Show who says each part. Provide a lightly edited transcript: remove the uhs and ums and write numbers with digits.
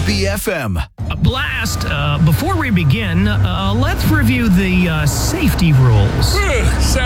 Speaker 1: BFM.
Speaker 2: Blast, before we begin, let's review the safety rules.
Speaker 3: So